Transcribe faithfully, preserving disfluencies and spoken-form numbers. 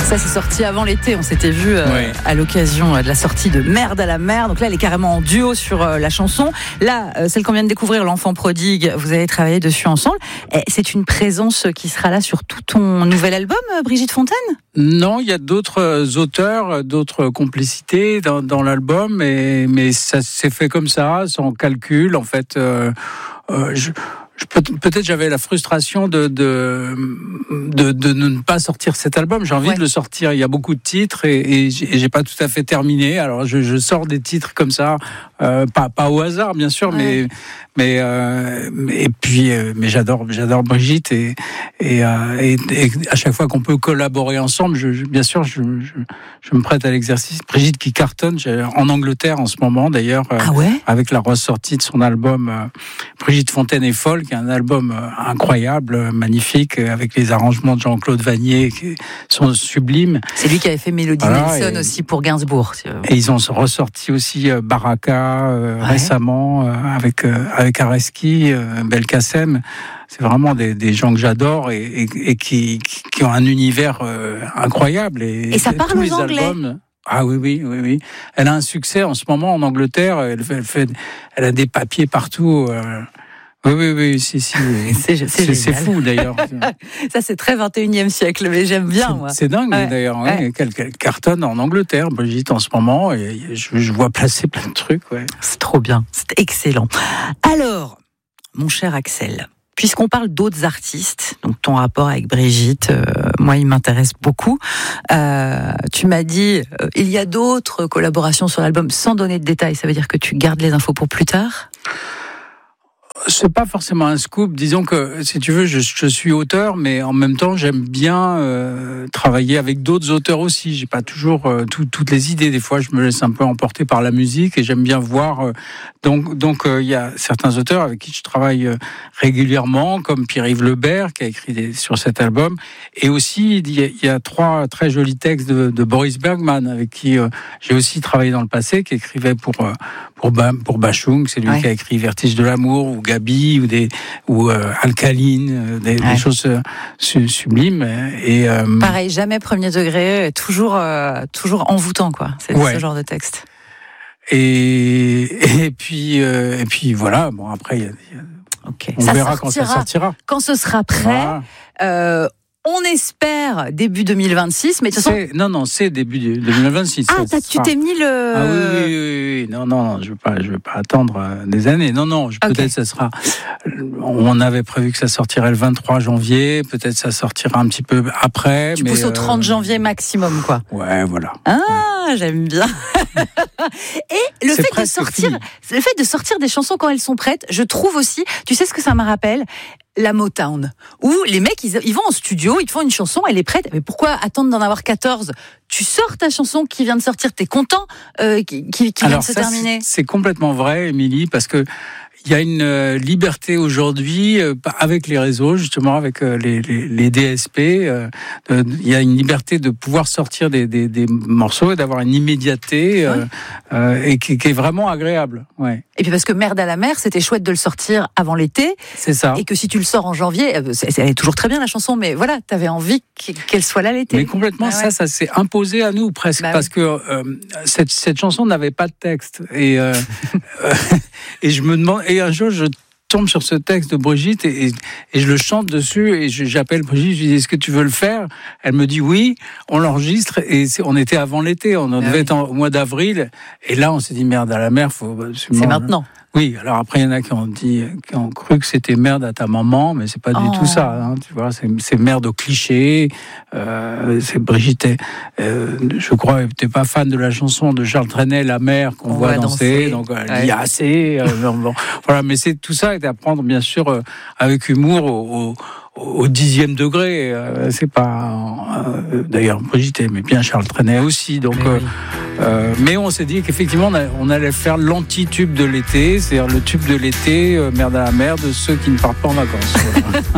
Ça, c'est sorti avant l'été. On s'était vu euh, ouais. à l'occasion de la sortie de Merde à la mer. Donc là, elle est carrément en duo sur euh, la chanson. Là, euh, celle qu'on vient de découvrir, L'Enfant prodigue, vous avez travaillé dessus ensemble. Et c'est une présence qui sera là sur tout ton nouvel album, Brigitte Fontaine ? Non, il y a d'autres auteurs, d'autres complicités dans, dans l'album, mais, mais ça s'est fait comme ça, sans calcul. En fait, euh, euh, je... Je peux, peut-être j'avais la frustration de, de, de, de ne pas sortir cet album. J'ai envie ouais. de le sortir. Il y a beaucoup de titres et, et, j'ai, et j'ai pas tout à fait terminé. Alors je, je sors des titres comme ça, euh, pas, pas au hasard bien sûr, ouais. mais mais euh, et puis euh, mais j'adore j'adore Brigitte et et, euh, et et à chaque fois qu'on peut collaborer ensemble, je, je, bien sûr je, je je me prête à l'exercice. Brigitte qui cartonne en Angleterre en ce moment d'ailleurs, euh, ah ouais avec la ressortie de son album euh, Brigitte Fontaine est folle, qui est un album incroyable, magnifique, avec les arrangements de Jean-Claude Vannier qui sont sublimes. C'est lui qui avait fait Mélodie voilà, Nelson et, aussi pour Gainsbourg. Et ils ont ressorti aussi Baraka euh, ouais. récemment euh, avec euh, avec Areski, euh, Belkacem. C'est vraiment des, des gens que j'adore et, et, et qui, qui, qui ont un univers euh, incroyable. Et, et ça parle tous aux les Anglais. Albums, ah oui, oui, oui, oui. Elle a un succès en ce moment en Angleterre. Elle fait, elle, fait, elle a des papiers partout. Euh, Oui, oui, oui, si, si. C'est, c'est, c'est, c'est fou d'ailleurs. Ça, c'est très vingt et unième siècle, mais j'aime bien, c'est, moi. C'est dingue ouais. d'ailleurs. Ouais. Ouais. Quelle, quelle cartonne en Angleterre, Brigitte, en ce moment. Et je, je vois placer plein de trucs. Ouais. C'est trop bien, c'est excellent. Alors, mon cher Axel, puisqu'on parle d'autres artistes, donc ton rapport avec Brigitte, euh, moi, il m'intéresse beaucoup. Euh, tu m'as dit, euh, il y a d'autres collaborations sur l'album, sans donner de détails. Ça veut dire que tu gardes les infos pour plus tard ? C'est pas forcément un scoop. Disons que, si tu veux, je, je suis auteur, mais en même temps, j'aime bien euh, travailler avec d'autres auteurs aussi. J'ai pas toujours euh, tout, toutes les idées. Des fois, je me laisse un peu emporter par la musique et j'aime bien voir. Euh, donc, donc, il euh, y a certains auteurs avec qui je travaille euh, régulièrement, comme Pierre-Yves Lebert, qui a écrit des, sur cet album. Et aussi, il y, y a trois très jolis textes de, de Boris Bergman, avec qui euh, j'ai aussi travaillé dans le passé, qui écrivait pour euh, pour, ba, pour Bachung. C'est lui ouais. qui a écrit Vertige de l'amour ou Gabi ou des ou euh, Alcaline, des, ouais. des choses euh, sublimes. Et euh, pareil, jamais premier degré, toujours euh, toujours envoûtant quoi. C'est ouais. ce genre de texte. Et et puis euh, et puis voilà. Bon après, y a, y a, okay. on ça verra sortira, quand ça sortira. Quand ce sera prêt. Voilà. Euh, On espère début deux mille vingt-six, mais de toute façon... Non, non, c'est début deux mille vingt-six. Ah, ça, tu t'es mis le... Ah oui, oui, oui, oui. Non, non, non, je ne veux pas, je veux pas attendre des années. Non, non, je, okay. peut-être ça sera... On avait prévu que ça sortirait le vingt-trois janvier, peut-être ça sortira un petit peu après. Tu mais pousses au trente janvier maximum, quoi. Ouais, voilà. Ah, ouais. J'aime bien. Et le fait, de sortir, le fait de sortir des chansons quand elles sont prêtes, je trouve aussi... Tu sais ce que ça me rappelle ? La Motown, où les mecs, ils, ils vont en studio, ils te font une chanson, elle est prête. Mais pourquoi attendre d'en avoir quatorze ? Tu sors ta chanson qui vient de sortir, t'es content euh, qui, qui, qui Alors vient de se ça, terminer. C'est, c'est complètement vrai, Émilie, parce que il y a une euh, liberté aujourd'hui euh, avec les réseaux, justement avec euh, les, les, les D S P. Euh, euh, il y a une liberté de pouvoir sortir des, des, des morceaux et d'avoir une immédiateté euh, ouais. euh, et qui, qui est vraiment agréable. Ouais. Et puis parce que Merde à la mer, c'était chouette de le sortir avant l'été. C'est ça. Et que si tu le sors en janvier, c'est, c'est toujours très bien la chanson, mais voilà, t'avais envie qu'elle soit là l'été. Mais complètement, ah ouais. ça, ça s'est imposé à nous presque, bah parce oui. que euh, cette, cette chanson n'avait pas de texte. Et, euh, et je me demande. Et un jour, je tombe sur ce texte de Brigitte et, et, et je le chante dessus et je, j'appelle Brigitte, je lui dis est-ce que tu veux le faire ? Elle me dit oui, on l'enregistre et c'est, on était avant l'été, on en ah devait oui. être en, au mois d'avril et là on s'est dit merde à la mer, faut absolument... C'est maintenant. Oui, alors après il y en a qui ont dit, qui ont cru que c'était merde à ta maman, mais c'est pas oh. du tout ça. Hein, tu vois, c'est, c'est merde au cliché. Euh, c'est Brigitte. Euh, je crois, t'es pas fan de la chanson de Charles Trenet, La mer qu'on on voit danser, danser. Donc elle ouais. dit assez. Euh, bon, voilà, mais c'est tout ça est à prendre bien sûr euh, avec humour au, au au dixième degré, euh, c'est pas. Euh, d'ailleurs, Brigitte aimait bien Charles Trenet aussi, donc. Euh, euh, mais on s'est dit qu'effectivement, on allait faire l'anti-tube de l'été, c'est-à-dire le tube de l'été, euh, Merde à la mer, de ceux qui ne partent pas en vacances. Voilà.